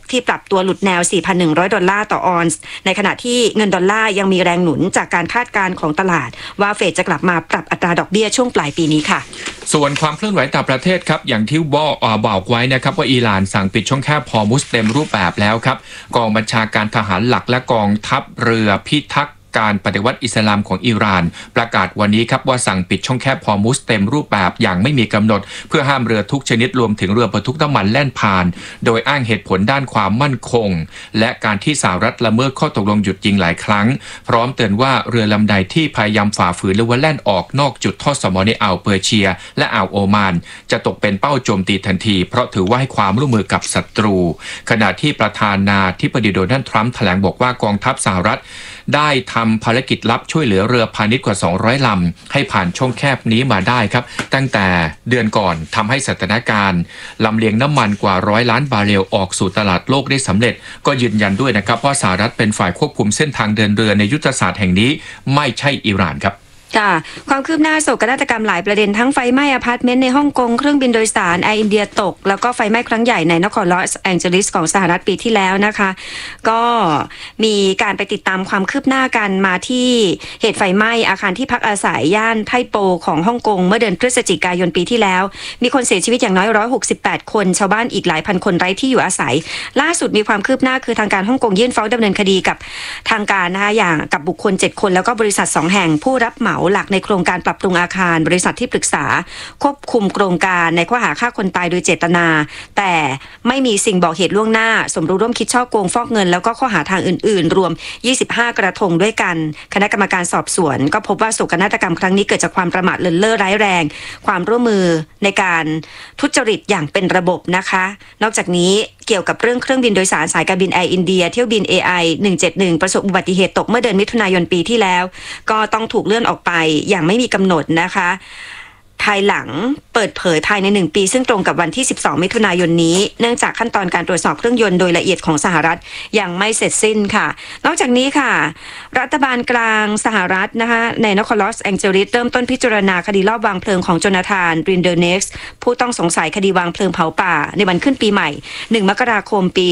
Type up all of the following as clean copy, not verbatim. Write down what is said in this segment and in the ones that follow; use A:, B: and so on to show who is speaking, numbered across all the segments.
A: ที่ปรับตัวหลุดแนว $4,100 ต่อออนซ์ในขณะที่เงินดอลลาร์ยังมีแรงหนุนจากการคาดการณ์ของตลาดว่าเฟดจะกลับมาปรับอัตราดอกเบี้ยช่วงปลายปีนี้ค่ะ
B: ส่วนความเคลื่อนไหวต่างประเทศครับอย่างที่บอกไว้นะครับว่าอิหร่านสั่งปิดช่องแคบฮอร์มุซเต็มรูปแบบแล้วครับกองบัญชาการทหารหลักและกองทัพเรือพิทักษ์การปฏิวัติอิสลามของอิหร่านประกาศวันนี้ครับว่าสั่งปิดช่องแคบฮอร์มุซเต็มรูปแบบอย่างไม่มีกำหนดเพื่อห้ามเรือทุกชนิดรวมถึงเรือบรรทุกน้ำมันแล่นผ่านโดยอ้างเหตุผลด้านความมั่นคงและการที่สหรัฐละเมิดข้อตกลงหยุดยิงหลายครั้งพร้อมเตือนว่าเรือลำใดที่พยายามฝ่าฝืนหรือว่าแล่นออกนอกจุดทอดสมอในอ่าวเปอร์เซียและอ่าวโอมานจะตกเป็นเป้าโจมตีทันทีเพราะถือว่าให้ความร่วมมือกับศัตรูขณะที่ประธานาธิบดีโดนัลด์ทรัมป์แถลงบอกว่ากองทัพสหรัฐได้ทำภารกิจลับช่วยเหลือเรือพาณิชย์กว่า200ลำให้ผ่านช่องแคบนี้มาได้ครับตั้งแต่เดือนก่อนทำให้สถานการณ์ลำเลียงน้ำมันกว่า100 ล้านบาร์เรลออกสู่ตลาดโลกได้สำเร็จก็ยืนยันด้วยนะครับว่าสหรัฐเป็นฝ่ายควบคุมเส้นทางเดินเรือในยุทธศาสตร์แห่งนี้ไม่ใช่อิหร่านครับ
A: ค่ะความคืบหน้าโศกนาฏกรรมหลายประเด็นทั้งไฟไหม้อพาร์ตเมนต์ในฮ่องกงเครื่องบินโดยสารแอร์อินเดียตกแล้วก็ไฟไหม้ครั้งใหญ่ในนครลอสแองเจลิสของสหรัฐปีที่แล้วนะคะก็มีการไปติดตามความคืบหน้ากันมาที่เหตุไฟไหม้อาคารที่พักอาศัยย่านไทโปของฮ่องกงเมื่อเดือนพฤศจิกายนปีที่แล้วมีคนเสียชีวิตอย่างน้อย168คนชาวบ้านอีกหลายพันคนไร้ที่อยู่อาศัยล่าสุดมีความคืบหน้าคือทางการฮ่องกงยื่นฟ้องดำเนินคดีกับทางการนะคะอย่างกับบุคคล7คนแล้วก็บริษัท2แห่งผู้รับเหมาหลักในโครงการปรับปรุงอาคารบริษัทที่ปรึกษาควบคุมโครงการในข้อหาฆ่าคนตายโดยเจตนาแต่ไม่มีสิ่งบอกเหตุล่วงหน้าสมรู้ร่วมคิดฉ้อโกงฟอกเงินแล้วก็ข้อหาทางอื่นๆรวม25กระทงด้วยกันคณะกรรมการสอบสวนก็พบว่าโศกนาฏกรรมครั้งนี้เกิดจากความประมาทเลินเล่อร้ายแรงความร่วมมือในการทุจริตอย่างเป็นระบบนะคะนอกจากนี้เกี่ยวกับเรื่องเครื่องบินโดยสารสายการบินแอร์อินเดียเที่ยวบิน AI 171ประสบอุบัติเหตุตกเมื่อเดือนมิถุนายนปีที่แล้วก็ต้องถูกเลื่อนออกไปอย่างไม่มีกำหนดนะคะภายหลังเปิดเผยภายใน1ปีซึ่งตรงกับวันที่12มิถุนายนนี้เนื่องจากขั้นตอนการตรวจสอบเครื่องยนต์โดยละเอียดของสหรัฐยังไม่เสร็จสิ้นค่ะนอกจากนี้ค่ะรัฐบาลกลางสหรัฐนะคะในนครลอสแองเจลิสเริ่มต้นพิจารณาคดีลอบวางเพลิงของโจนาธานรินเดอร์เน็กซ์ผู้ต้องสงสัยคดีวางเพลิงเผาป่าในวันขึ้นปีใหม่1มกราคมปี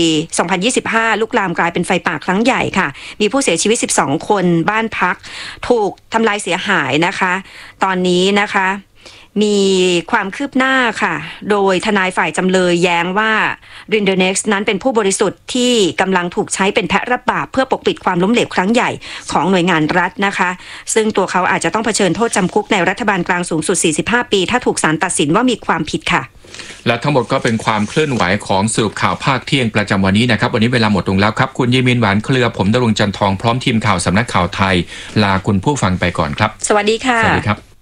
A: 2025ลุกลามกลายเป็นไฟป่าครั้งใหญ่ค่ะมีผู้เสียชีวิต12คนบ้านพักถูกทำลายเสียหายนะคะตอนนี้นะคะมีความคืบหน้าค่ะโดยทนายฝ่ายจำเลยแย้งว่า Rindernext นั้นเป็นผู้บริสุทธิ์ที่กำลังถูกใช้เป็นแพะรับบาปเพื่อปกปิดความล้มเหลวครั้งใหญ่ของหน่วยงานรัฐนะคะซึ่งตัวเขาอาจจะต้องเผชิญโทษจำคุกในรัฐบาลกลางสูงสุด45ปีถ้าถูกศาลตัดสินว่ามีความผิดค่ะ
B: และทั้งหมดก็เป็นความเคลื่อนไหวของสรุปข่าวภาคเที่ยงประจำวันนี้นะครับวันนี้เวลาหมดลงแล้วครับคุณยิมินหวานเครือผมดรุงจันทองพร้อมทีมข่าวสำนักข่าวไทยลาคุณผู้ฟังไปก่อนครับ
A: สวัสดีค่ะ
B: สวัสดีครับ